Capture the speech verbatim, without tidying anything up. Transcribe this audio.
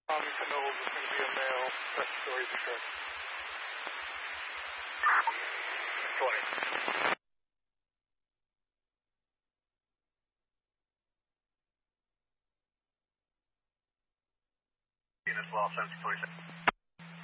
Farmington Knowles is going to be a male respiratory distress. twenty. As well, seventy twenty-seven.